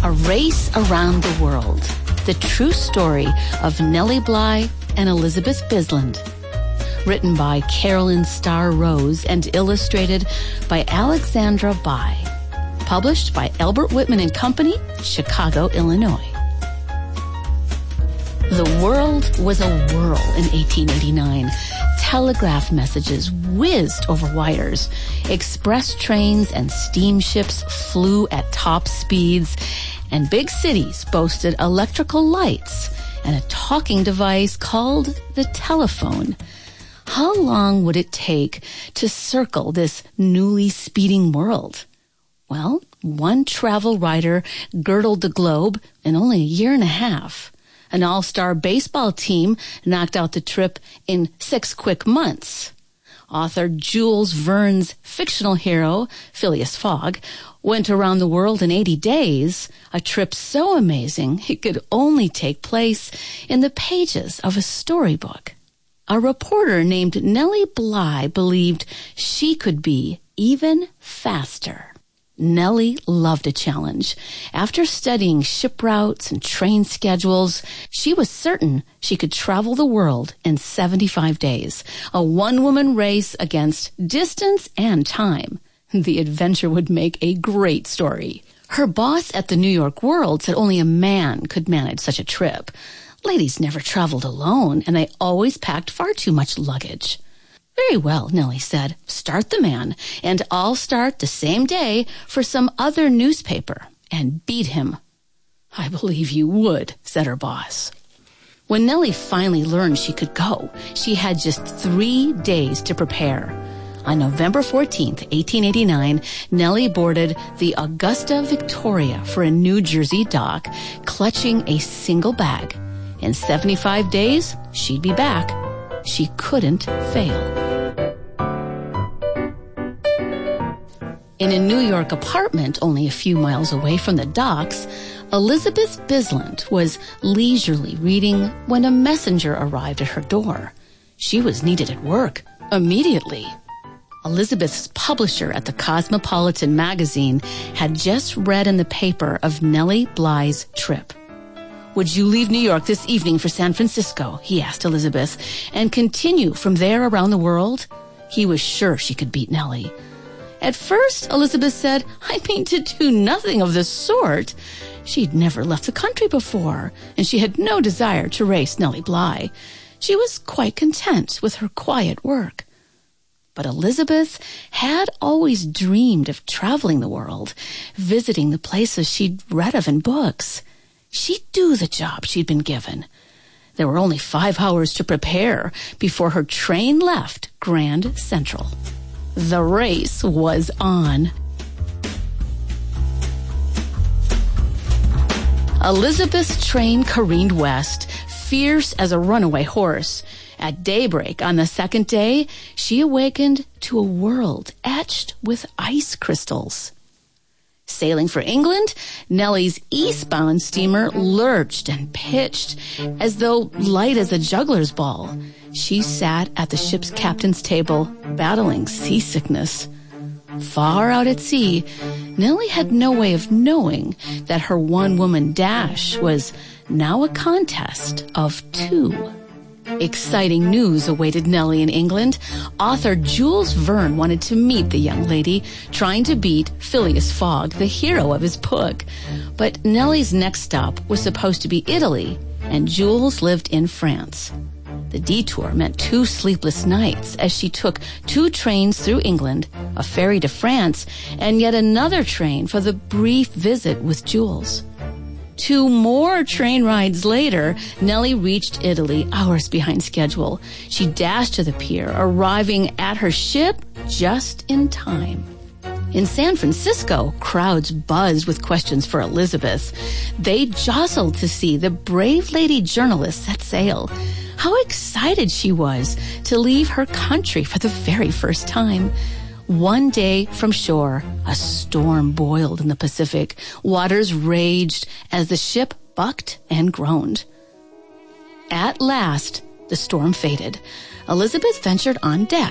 A Race Around the World, the true story of Nellie Bly and Elizabeth Bisland. Written by Carolyn Starr Rose and illustrated by Alexandra Bai. Published by Albert Whitman and Company, Chicago, Illinois. The world was a whirl in 1889. Telegraph messages whizzed over wires. Express trains and steamships flew at top speeds. And big cities boasted electrical lights and a talking device called the telephone. How long would it take to circle this newly speeding world? Well, one travel writer girdled the globe in only a year and a half. An all-star baseball team knocked out the trip in 6 quick months. Author Jules Verne's fictional hero, Phileas Fogg, went around the world in 80 days, a trip so amazing it could only take place in the pages of a storybook. A reporter named Nellie Bly believed she could be even faster. Nellie loved a challenge. After studying ship routes and train schedules, she was certain she could travel the world in 75 days, a one-woman race against distance and time. The adventure would make a great story. Her boss at the New York World said only a man could manage such a trip. Ladies never traveled alone, and they always packed far too much luggage. Very well, Nellie said. Start the man, and I'll start the same day for some other newspaper and beat him. I believe you would, said her boss. When Nellie finally learned she could go, she had just 3 days to prepare. On November 14th, 1889, Nellie boarded the Augusta Victoria for a New Jersey dock, clutching a single bag. In 75 days, she'd be back. She couldn't fail. In a New York apartment only a few miles away from the docks, Elizabeth Bisland was leisurely reading when a messenger arrived at her door. She was needed at work immediately. Elizabeth's publisher at the Cosmopolitan magazine had just read in the paper of Nellie Bly's trip. Would you leave New York this evening for San Francisco, he asked Elizabeth, and continue from there around the world? He was sure she could beat Nellie. At first, Elizabeth said, I mean to do nothing of the sort. She'd never left the country before, and she had no desire to race Nellie Bly. She was quite content with her quiet work. But Elizabeth had always dreamed of traveling the world, visiting the places she'd read of in books. She'd do the job she'd been given. There were only 5 hours to prepare before her train left Grand Central. The race was on. Elizabeth's train careened west, fierce as a runaway horse. At daybreak on the second day, she awakened to a world etched with ice crystals. Sailing for England, Nellie's eastbound steamer lurched and pitched as though light as a juggler's ball. She sat at the ship's captain's table, battling seasickness. Far out at sea, Nellie had no way of knowing that her one-woman dash was now a contest of 2. Exciting news awaited Nellie in England. Author Jules Verne wanted to meet the young lady, trying to beat Phileas Fogg, the hero of his book. But Nellie's next stop was supposed to be Italy, and Jules lived in France. The detour meant 2 sleepless nights as she took 2 trains through England, a ferry to France, and yet another train for the brief visit with Jules. 2 more train rides later, Nellie reached Italy hours behind schedule. She dashed to the pier, arriving at her ship just in time. In San Francisco, crowds buzzed with questions for Elizabeth. They jostled to see the brave lady journalist set sail. How excited she was to leave her country for the very first time. One day from shore, a storm boiled in the Pacific. Waters raged as the ship bucked and groaned. At last, the storm faded. Elizabeth ventured on deck.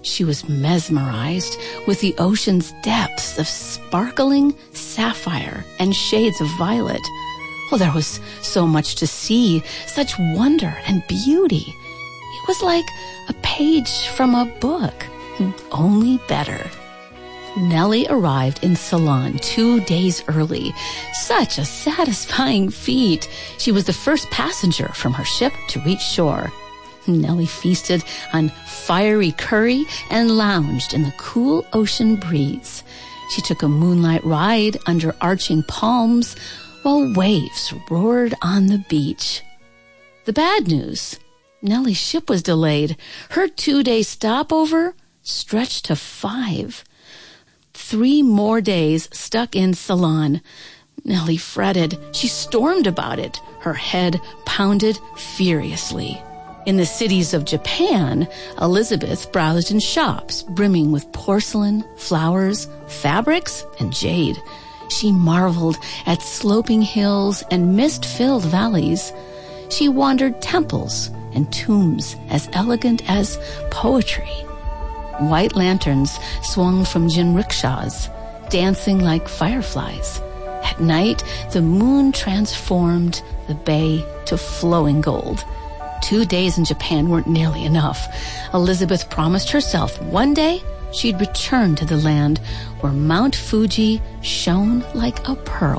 She was mesmerized with the ocean's depths of sparkling sapphire and shades of violet. Oh, there was so much to see, such wonder and beauty. It was like a page from a book, only better. Nellie arrived in Ceylon 2 days early. Such a satisfying feat. She was the first passenger from her ship to reach shore. Nellie feasted on fiery curry and lounged in the cool ocean breeze. She took a moonlight ride under arching palms while waves roared on the beach. The bad news: Nellie's ship was delayed. Her 2-day stopover stretched to 5. 3 more days stuck in Ceylon. Nellie fretted. She stormed about it. Her head pounded furiously. In the cities of Japan, Elizabeth browsed in shops brimming with porcelain, flowers, fabrics, and jade. She marveled at sloping hills and mist-filled valleys. She wandered temples and tombs as elegant as poetry. White lanterns swung from jinrickshas, dancing like fireflies. At night, the moon transformed the bay to flowing gold. 2 days in Japan weren't nearly enough. Elizabeth promised herself one day she'd return to the land where Mount Fuji shone like a pearl.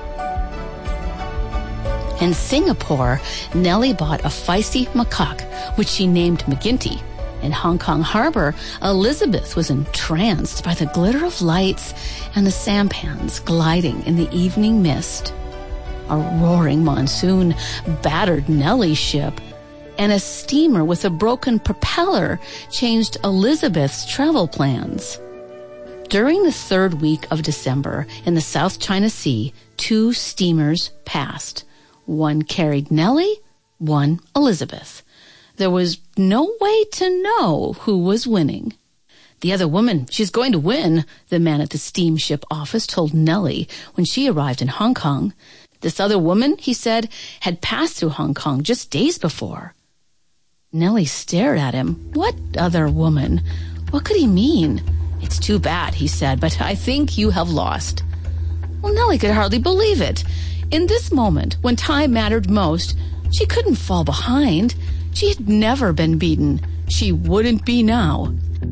In Singapore, Nellie bought a feisty macaque, which she named McGinty. In Hong Kong Harbor, Elizabeth was entranced by the glitter of lights and the sampans gliding in the evening mist. A roaring monsoon battered Nellie's ship, and a steamer with a broken propeller changed Elizabeth's travel plans. During the 3rd week of December in the South China Sea, 2 steamers passed. One carried Nellie, one Elizabeth. There was no way to know who was winning. "The other woman, she's going to win," the man at the steamship office told Nellie when she arrived in Hong Kong. "This other woman," he said, had passed through Hong Kong just days before. Nellie stared at him. What other woman? What could he mean? "It's too bad," he said, "but I think you have lost." Well, Nellie could hardly believe it. In this moment, when time mattered most, she couldn't fall behind. She had never been beaten. She wouldn't be now.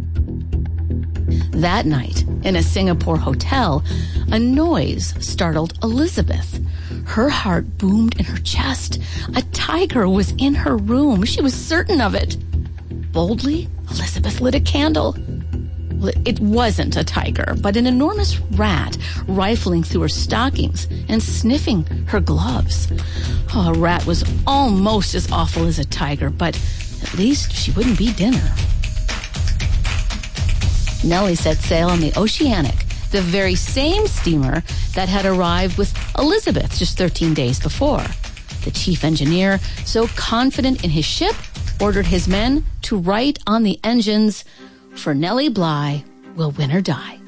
That night, in a Singapore hotel, a noise startled Elizabeth. Her heart boomed in her chest. A tiger was in her room. She was certain of it. Boldly, Elizabeth lit a candle. Well, it wasn't a tiger, but an enormous rat rifling through her stockings and sniffing her gloves. Oh, a rat was almost as awful as a tiger, but at least she wouldn't be dinner. Nellie set sail on the Oceanic, the very same steamer that had arrived with Elizabeth just 13 days before. The chief engineer, so confident in his ship, ordered his men to write on the engines, "For Nellie Bly will win or die."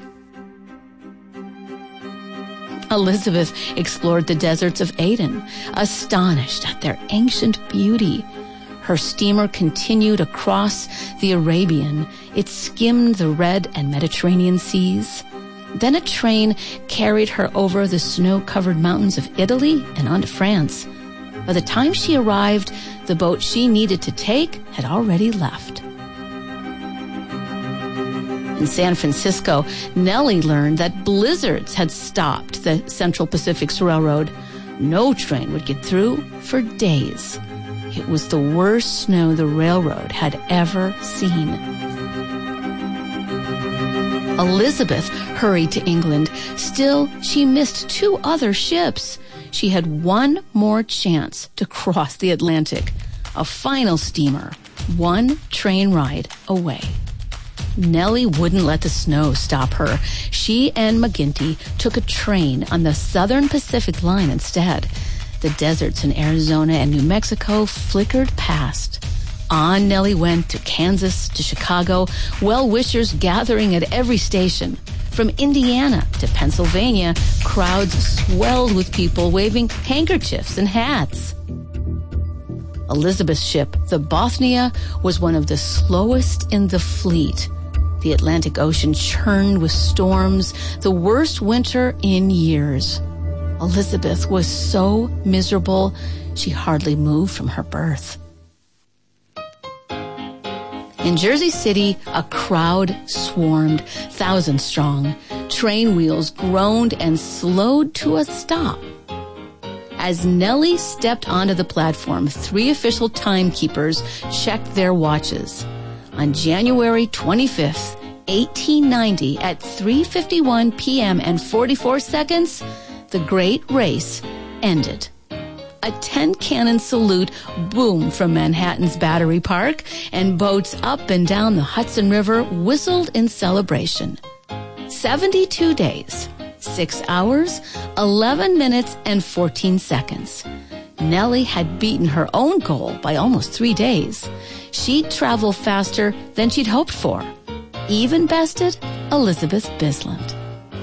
Elizabeth explored the deserts of Aden, astonished at their ancient beauty. Her steamer continued across the Arabian. It skimmed the Red and Mediterranean seas. Then a train carried her over the snow-covered mountains of Italy and on to France. By the time she arrived, the boat she needed to take had already left. In San Francisco, Nellie learned that blizzards had stopped the Central Pacific's railroad. No train would get through for days. It was the worst snow the railroad had ever seen. Elizabeth hurried to England. Still, she missed 2 other ships. She had one more chance to cross the Atlantic. A final steamer, 1 train ride away. Nellie wouldn't let the snow stop her. She and McGinty took a train on the Southern Pacific Line instead. The deserts in Arizona and New Mexico flickered past. On Nellie went to Kansas, to Chicago, well-wishers gathering at every station. From Indiana to Pennsylvania, crowds swelled with people waving handkerchiefs and hats. Elizabeth's ship, the Bothnia, was one of the slowest in the fleet. The Atlantic Ocean churned with storms, the worst winter in years. Elizabeth was so miserable, she hardly moved from her berth. In Jersey City, a crowd swarmed, thousands strong. Train wheels groaned and slowed to a stop. As Nellie stepped onto the platform, 3 official timekeepers checked their watches. On January 25th, 1890, at 3:51 p.m. and 44 seconds, the great race ended. A 10-cannon salute boomed from Manhattan's Battery Park, and boats up and down the Hudson River whistled in celebration. 72 days, 6 hours, 11 minutes, and 14 seconds. Nellie had beaten her own goal by almost 3 days. She'd travel faster than she'd hoped for. Even bested Elizabeth Bisland.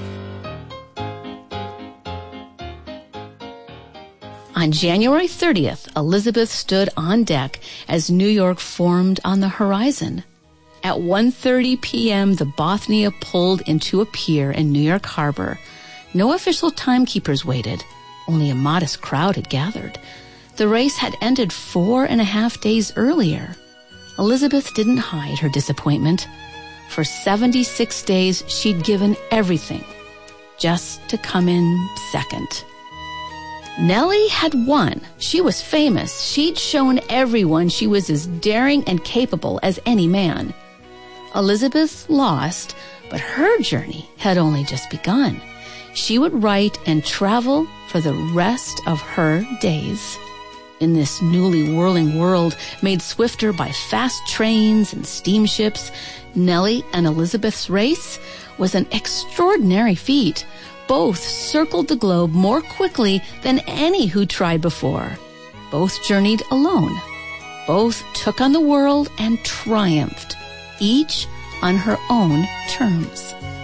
On January 30th, Elizabeth stood on deck as New York formed on the horizon. At 1:30 p.m., the Bothnia pulled into a pier in New York Harbor. No official timekeepers waited. Only a modest crowd had gathered. The race had ended 4.5 days earlier. Elizabeth didn't hide her disappointment. For 76 days, she'd given everything just to come in second. Nellie had won. She was famous. She'd shown everyone she was as daring and capable as any man. Elizabeth lost, but her journey had only just begun. She would write and travel for the rest of her days. In this newly whirling world, made swifter by fast trains and steamships, Nellie and Elizabeth's race was an extraordinary feat. Both circled the globe more quickly than any who tried before. Both journeyed alone. Both took on the world and triumphed, each on her own terms.